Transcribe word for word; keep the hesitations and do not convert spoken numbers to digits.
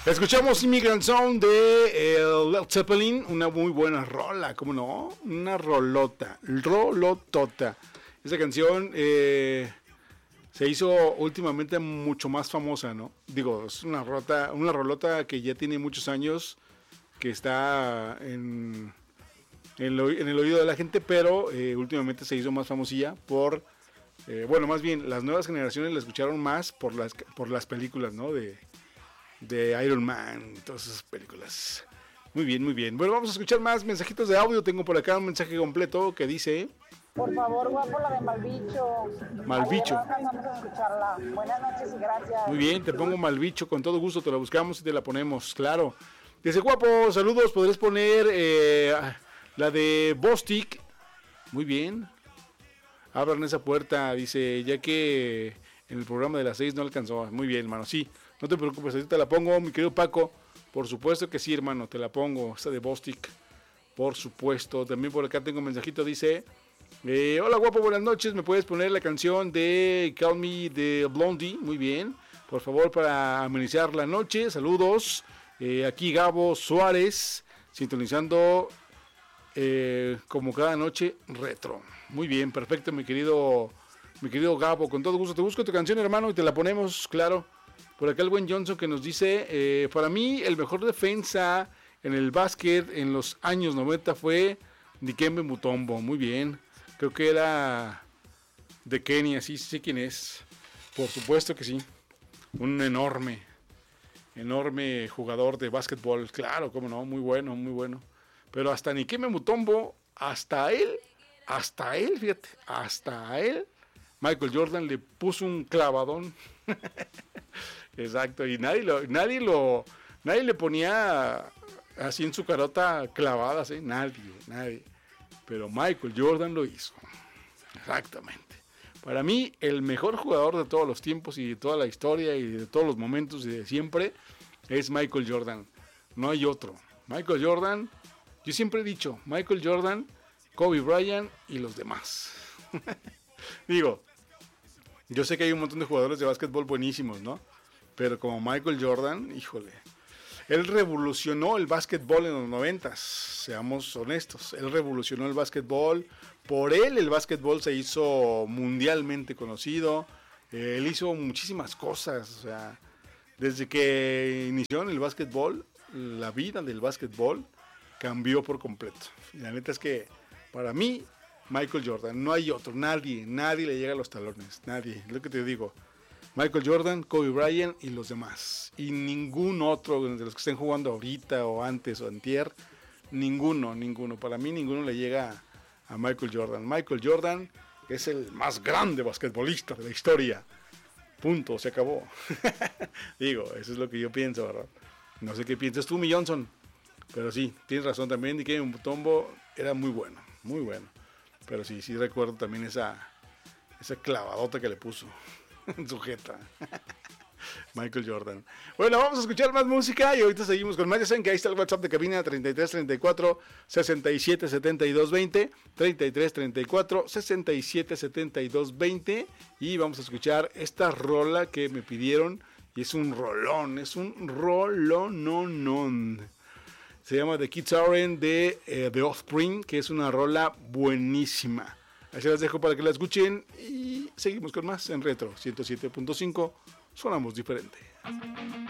Escuchamos Immigrant Song de eh, Led Zeppelin, una muy buena rola, ¿cómo no? Una rolota, rolotota. Esa canción eh, se hizo últimamente mucho más famosa, ¿no? Digo, es una rota, una rolota que ya tiene muchos años, que está en, en, lo, en el oído de la gente, pero eh, últimamente se hizo más famosilla por, eh, bueno, más bien, las nuevas generaciones la escucharon más por las, por las películas, ¿no? De... de Iron Man, todas esas películas. Muy bien, muy bien. Bueno, vamos a escuchar más mensajitos de audio. Tengo por acá un mensaje completo que dice: por favor, guapo, la de Malbicho. Malbicho. Ayer no alcanzamos a escucharla. Buenas noches y gracias. Muy bien, te pongo Malbicho, con todo gusto te la buscamos y te la ponemos, claro. Dice: guapo, saludos, podrías poner eh, la de Bostik. Muy bien. Abran esa puerta, dice, ya que en el programa de las seis no alcanzó. Muy bien, hermano, sí. No te preocupes, ahorita te la pongo, mi querido Paco. Por supuesto que sí, hermano, te la pongo. Esta de Bostik, por supuesto. También por acá tengo un mensajito, dice: eh, hola guapo, buenas noches. ¿Me puedes poner la canción de Call Me de Blondie? Muy bien. Por favor, para amenizar la noche. Saludos. Eh, aquí Gabo Suárez, sintonizando eh, como cada noche retro. Muy bien, perfecto, mi querido, mi querido Gabo. Con todo gusto te busco tu canción, hermano, y te la ponemos, claro. Por acá el buen Johnson que nos dice: eh, para mí el mejor defensa en el básquet en los años noventa fue Dikembe Mutombo. Muy bien, creo que era de Kenia, sí, sí sé quién es. Por supuesto que sí. Un enorme, enorme jugador de básquetbol. Claro, cómo no, muy bueno, muy bueno. Pero hasta Dikembe Mutombo, hasta él, hasta él, fíjate, hasta él, Michael Jordan le puso un clavadón. Exacto, y nadie lo, nadie lo, nadie le ponía así en su carota clavadas, ¿eh? Nadie, nadie. Pero Michael Jordan lo hizo. Exactamente. Para mí, el mejor jugador de todos los tiempos y de toda la historia y de todos los momentos y de siempre es Michael Jordan. No hay otro. Michael Jordan, yo siempre he dicho, Michael Jordan, Kobe Bryant y los demás. Digo, yo sé que hay un montón de jugadores de básquetbol buenísimos, ¿no? Pero como Michael Jordan, híjole, él revolucionó el básquetbol en los noventas, seamos honestos, él revolucionó el básquetbol, por él el básquetbol se hizo mundialmente conocido, él hizo muchísimas cosas, o sea, desde que inició en el básquetbol, la vida del básquetbol cambió por completo. Y la neta es que, para mí, Michael Jordan, no hay otro, nadie, nadie le llega a los talones, nadie, es lo que te digo. Michael Jordan, Kobe Bryant y los demás. Y ningún otro de los que estén jugando ahorita o antes o antier. Ninguno, ninguno. Para mí ninguno le llega a Michael Jordan. Michael Jordan es el más grande basquetbolista de la historia. Punto, se acabó. Digo, eso es lo que yo pienso, ¿verdad? No sé qué piensas tú, mi Johnson. Pero sí, tienes razón también. Dikembe Mutombo era muy bueno, muy bueno. Pero sí, sí recuerdo también esa, esa clavadota que le puso en su jeta. Michael Jordan. Bueno, vamos a escuchar más música y ahorita seguimos con más. Ya saben que ahí está el WhatsApp de cabina treinta y tres treinta y cuatro sesenta y siete setenta y dos veinte, treinta y tres treinta y cuatro sesenta y siete setenta y dos veinte, y vamos a escuchar esta rola que me pidieron y es un rolón, es un rolón. Se llama The Kids Aren't de eh, The Offspring, que es una rola buenísima. Así las dejo para que la escuchen y seguimos con más en Retro ciento siete punto cinco. Sonamos diferente.